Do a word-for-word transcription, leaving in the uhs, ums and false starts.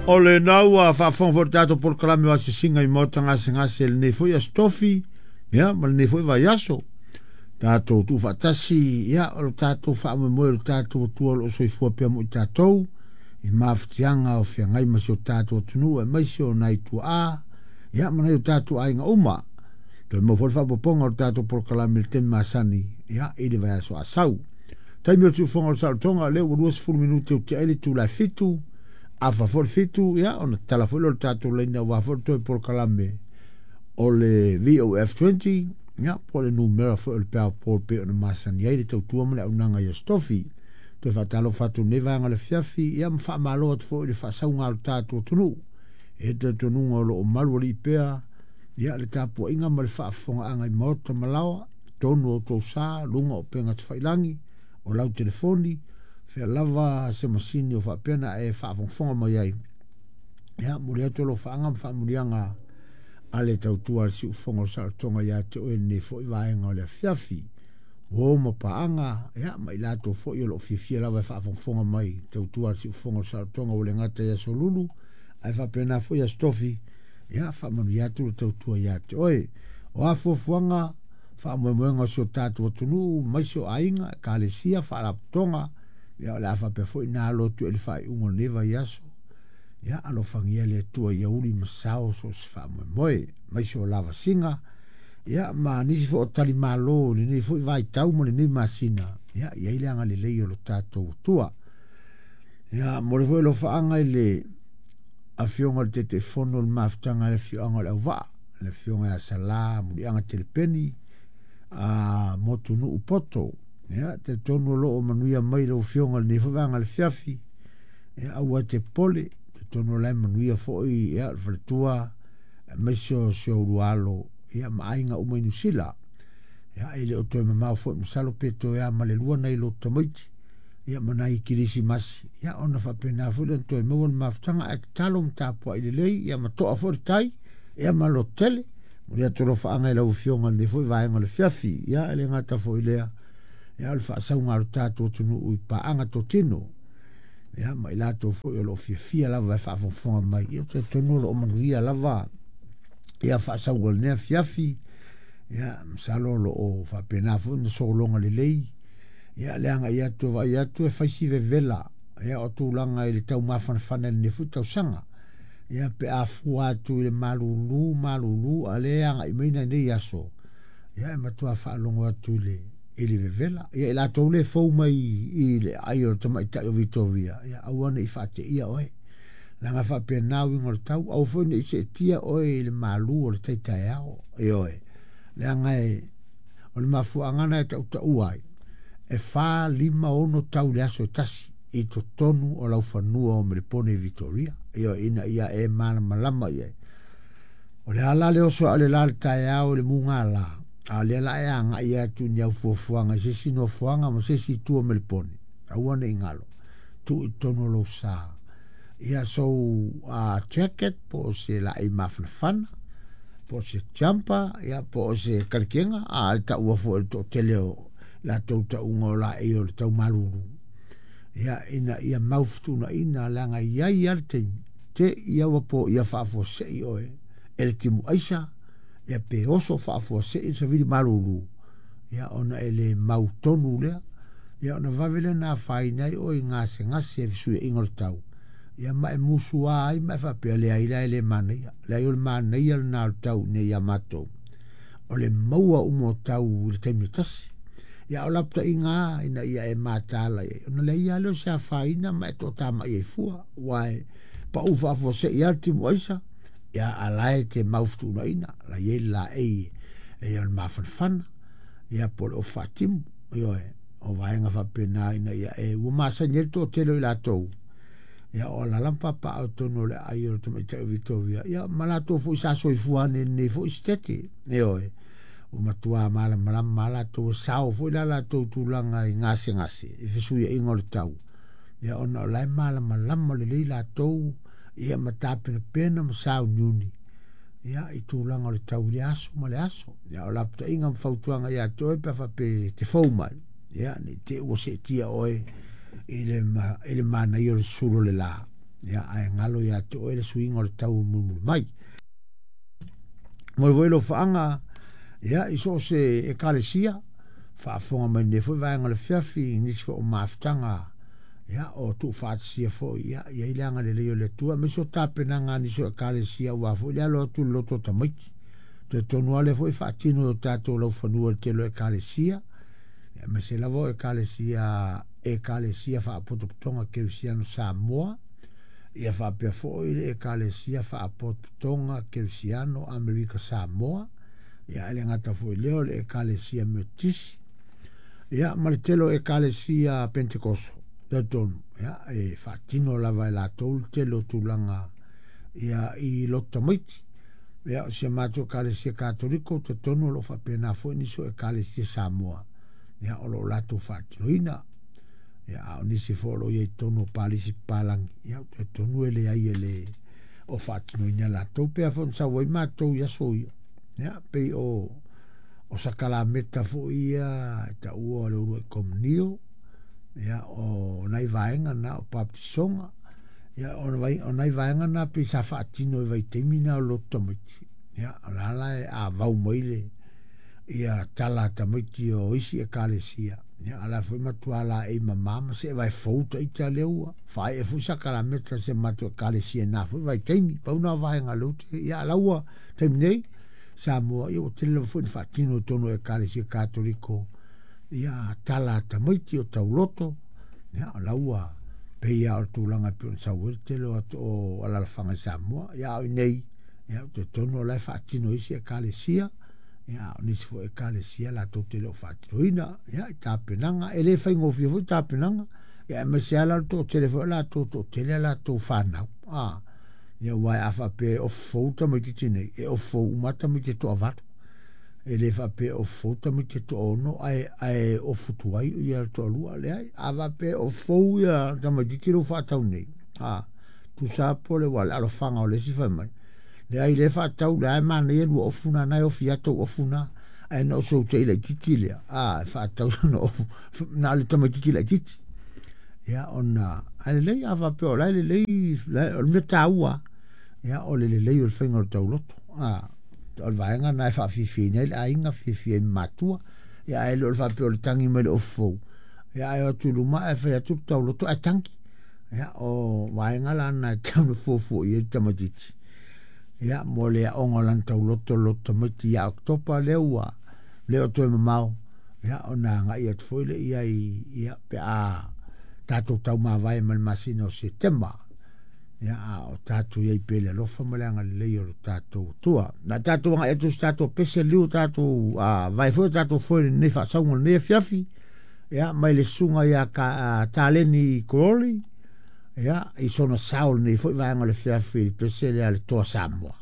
O le nau a whaafong for tato por kalame wa se singa I mota ngase ngase le ne foi a stofi, ya, ma le ne foi vai aso. Tato tu fatasi, ya, o tato wha ame moe o tato tuol o soifua pia mo I tatou, I maftianga o fia ngai masi o tato tunu, e maisi o nai tu a, ya, ma nai o tato a inga uma. Toi mo for wha poponga o tato por kalame le temi masani, ya, ili vai aso a sau. Taimi o tu fonga o sao tonga, leo o duas furu minute o te ele tu la fitu, a favor fitu ya ona telefone o tato le na wa for to por kalame o le V O F twenty ya por le numero for le pa por pe na masan ya ile tu tu mo le unanga ya stofi to fa talo fatu ne va ngale fiafi ya mfa malo fo le fa sa unga tato tunu e te tunu o malu li pe ya le tapo inga mal fa fonga anga I moto malawa tonu o to sa lunga o penga tfailangi o lau telefoni fe lava se masini o fa pena e fa fonga mai ai ya muri to lo fa ngam fa muri anga ale tau tua si fonga sa tonga ya te o ne fo va nga le fiafi o mo pa anga ya mai la to fo yo lo fifi lava fa fonga mai tau tua si fonga sa tonga o le ngata ya solulu ai fa pena fo ya stofi ya fa manu ya tu tau tua ya te oi o a fo fonga fa mo mo nga so tatu tunu mai so ainga ka le sia fa la tonga ya la fa pe foi na lo tu el fai un neva yaso ya alo fangia le tu ya uri masao so fa mo moi mai so lava singa ya ma ni fo tali malo ni foi vai tau mo ni masina ya ya ile anga le le lo tato tua ya mo le foi lo fa anga le a fionga te te fono le maftanga le fionga le va le fionga sala mo di anga telepeni a motunu upoto ya te tonu lo o manuia mai lo fionga ni fanga le fiafi ya aua te pole te tonu la manuia foi ya fretua mai so so rualo ya mainga o mai nusila ya ile o to mama fo msalo peto ya male lua nei lo tomaiti ya manai kirisi mas ya ona fa pena fo den to mo maftanga ak talom tapo ile lei ya mato afo tai ya malo tele ya toro fa anga lo fionga ni foi vai ngale fiafi ya ele ngata fo ile ya alfa sa un tato tunu u pa anga to tino ya mai la to fo lo fi fi la va fa fo mai yo te tonu lo manuia la va ya fa sa gol ne fiafi ya msalo lo o fa pena fo no so longa le lei ya le anga ya to va ya to fa si ve vela ya o tu langa ile tau ma fa fa ne fu tau sanga ya pe a fu atu le malulu malulu ale anga i meina ne ya so ya ma to fa longa atu le ili vela ya la tole fo mai ile ayo tama ita Victoria ya awana I fate ia oi la nga fa pe na wi ngor tau au fo ni se tia oi le malu o te tai ao oi la nga e o ma fu angana ta ta uai e fa lima ono tau le aso tasi I to tonu o la fa nu o me pone Victoria io ina ia e mal malama ia o le ala le oso ale la tai ao le mungala ale la ya nga ia tu nya fu fuanga se si no fuanga mo se si tu me pone a one ingalo tu tono lo sa ia so a jacket po se la I mafan fan po se champa ia po se karkenga a ta u fo to teleo la to ta ungo la e o ta malulu ia ina ia maftu na ina la nga ia ia te te ia po ia fa fo se io el timu aisha ya pe oso fa fo se se vidi malulu ya ona ele mautonu le ya ona vavele na fai nei o ngase ngase su ingor tau ya mai musu ai mai fa pe le ai le mane le ai mane ia na tau ne ya mato o le maua umo tau te mitas ya ola pta inga ina ia e mata la ona le ia lo sa fai na mai to tama e fua wai pa u fa fo se ia ti moisa ya alai te maustu na ina la ye la e e al mafan fan ya por o fatim yo e o vaenga fa pena ina ya e u masa nyeto telo la to ya o la lampa pa autono le ayo to me Victoria ya malato fu sa so fuane ne fu stete yo e o matua mala mala mala to sa fu la la to tu langa ngase ngase e fisu ye ingol tau ya ona la mala mala mala le la to ia matape pena masau nyuni ia itu langa le tau le aso ma le aso ia o lapta inga mfautuanga ia toe pa fa pe te faumal ia ni te o se tia oe ile ma ile mana ia suru le la ia ai ngalo ia te o ele suinga o le tau mumu mai mo voelo faanga ia iso se e kalesia fa fonga mai ne fo vai ngale fiafi ni fo o maftanga ia o tu fatsia fo ia ia ilanga le le le tua me so tape na ngani so e kalesia wa fo ia lo tu lo to tamai te tonu ale fo fa tino o tato lo fanua te lo e kalesia ia me se lavo e kalesia e kalesia fa poto tonga ke siano Samoa ia fa pe fo ile e kalesia fa poto tonga ke siano Amerika Samoa ia ele ngata fo leo le e kalesia metisi ia maritelo e kalesia Pentecost te tonu ia e fa tino lava la tol te lo tulanga ia i lo tamiti ia se mato kalesia katoliko te tonu lo fa pena fo ni so e kalesia Samoa ia o lo lato fatinoina ia o nisi folo ia tono palisi palangi ia te tonu ele ai ele o fatinoina lato pe a fon sa wai mato ia so ia pe o o sakala meta fo ia ta ua le uru e komunio ia o nai vaenga na o baptisonga ia o nai, o nai vaenga na pe sa fatino e vai temina o loto miti ia lala e a vau moile ia tala tamiti o isi e kalesia ia ala foi matua la e mamama se vai fouta i te leua fai e fusa kala meta se matua kalesia na foi vai teimi pa una vai ngalote ia laua teimi nei Samoa ia o tele foi fatino tono e kalesia katoliko ia tala tamiti o tauloto ia laua pe ia o tulanga pe sa werte lo o ala fanga Samoa ia o nei ia te tono la fatino isi e kalesia ia o nisi fo e kalesia la to te lo fatinoina ia i tapenanga ele fai ngofia fo i tapenanga ia me se ala to telefo la to to tele la to fanau ah ia wai afa pe o fouta me ti tine e o fou mata me te to avato ele fa pe o fouta me te to ono ai ai o futuai ia to lua le ai ava pe o fou ia tama ti tiro fatau nei ah tu sa pole wala lo fanga o le si fa mai le ai le fa tau le mane e lu ofuna na o fiato ofuna ai no so te le titile ah fa tau no na le tama titile titi ya ona ai le ava pe o le le le o le taua ya o le le o fingo tau loto ah o vaenga na fa fi fi nei ai nga fi fi matua ya ai lo fa pe o le tangi me o fo ya ai o tu luma e fa tu tau loto a tangi ya o vaenga la na tau fo fo i tama titi ia mo le onga lan tau loto loto mati ia oktopa leua leo toi mamau ia ona nga ia tfoile ia ia pe a tato tau mawai mal masino se tema ia o tato ia i pele lofa malanga leo tato tua na tato nga etu tato pese liu tato vai fo tato foi ne fa saunga ne fiafi ia mai le sunga ia ka taleni koroli ia i sono saul ni foi vai ngale fiafi pese le ale to Samoa